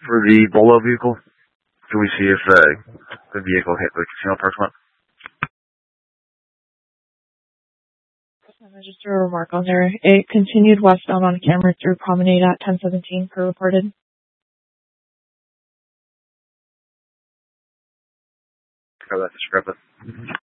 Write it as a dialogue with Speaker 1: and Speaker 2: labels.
Speaker 1: For the Bolo vehicle, can we see if the vehicle hit the casino parking lot?
Speaker 2: Just a remark on there. It continued westbound on camera through Promenade at 1017 per reported.
Speaker 1: Cover that discrepancy.